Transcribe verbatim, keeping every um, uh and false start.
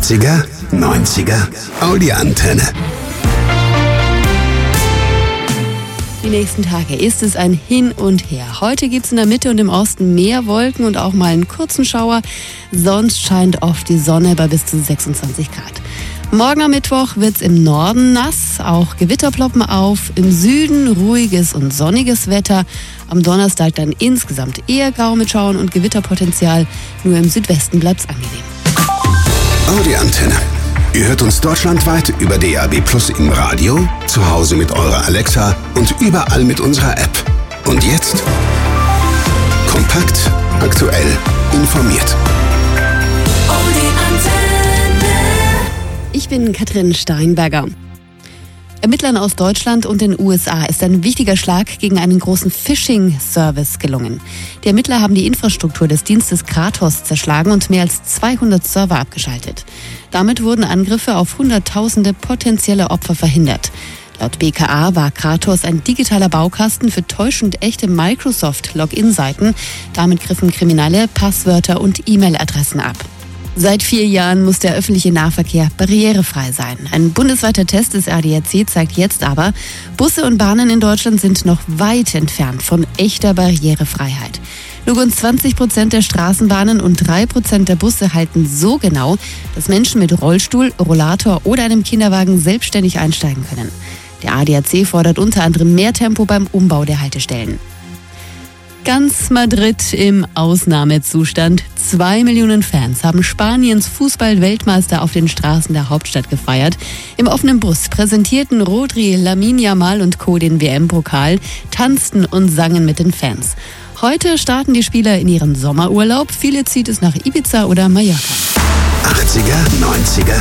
achtziger, neunziger, Audi-Antenne. Die nächsten Tage ist es ein Hin und Her. Heute gibt es in der Mitte und im Osten mehr Wolken und auch mal einen kurzen Schauer. Sonst scheint oft die Sonne bei bis zu sechsundzwanzig Grad. Morgen am Mittwoch wird es im Norden nass, auch Gewitter ploppen auf. Im Süden ruhiges und sonniges Wetter. Am Donnerstag dann insgesamt eher grau mit Schauern und Gewitterpotenzial. Nur im Südwesten bleibt es angenehm. Audi-Antenne. Ihr hört uns deutschlandweit über D A B Plus im Radio, zu Hause mit eurer Alexa und überall mit unserer App. Und jetzt kompakt, aktuell, informiert. Ich bin Katrin Steinberger. Ermittlern aus Deutschland und den U S A ist ein wichtiger Schlag gegen einen großen Phishing-Service gelungen. Die Ermittler haben die Infrastruktur des Dienstes Kratos zerschlagen und mehr als zweihundert Server abgeschaltet. Damit wurden Angriffe auf Hunderttausende potenzielle Opfer verhindert. Laut B K A war Kratos ein digitaler Baukasten für täuschend echte Microsoft-Login-Seiten. Damit griffen Kriminelle Passwörter und E-Mail-Adressen ab. Seit vier Jahren muss der öffentliche Nahverkehr barrierefrei sein. Ein bundesweiter Test des A D A C zeigt jetzt aber, Busse und Bahnen in Deutschland sind noch weit entfernt von echter Barrierefreiheit. Nur rund zwanzig Prozent der Straßenbahnen und drei Prozent der Busse halten so genau, dass Menschen mit Rollstuhl, Rollator oder einem Kinderwagen selbstständig einsteigen können. Der A D A C fordert unter anderem mehr Tempo beim Umbau der Haltestellen. Ganz Madrid im Ausnahmezustand. Zwei Millionen Fans haben Spaniens Fußball-Weltmeister auf den Straßen der Hauptstadt gefeiert. Im offenen Bus präsentierten Rodri, Lamine Yamal und Co. den W M-Pokal, tanzten und sangen mit den Fans. Heute starten die Spieler in ihren Sommerurlaub. Viele zieht es nach Ibiza oder Mallorca. achtziger, neunziger,